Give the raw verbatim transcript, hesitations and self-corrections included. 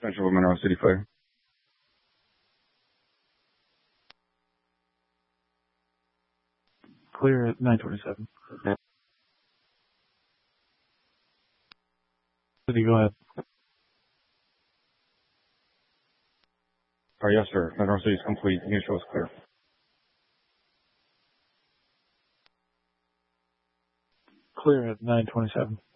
Central Monroe City Fire. Clear at nine twenty-seven. City, go ahead. Oh, yes, sir. Monroe City is complete. Neutral is clear. Clear at nine twenty-seven.